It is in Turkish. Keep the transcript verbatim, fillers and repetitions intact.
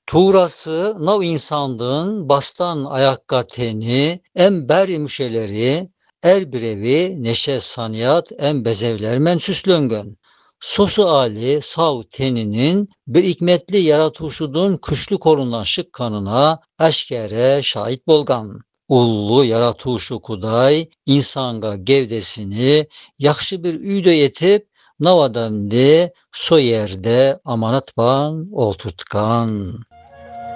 Tuğrası nav insandın bastan ayakka teni, em beri müşeleri, er birevi neşe saniyat em bezevler men süslöngön. Sosu ali sav teninin bir hikmetli yaratuşudun küşlü korunan şık kanına eşkere şahit bolgan. Ullu yaratuşu kuday insanga gevdesini yakşı bir üyde yetip navadan de so yerde amanat van olturtkan.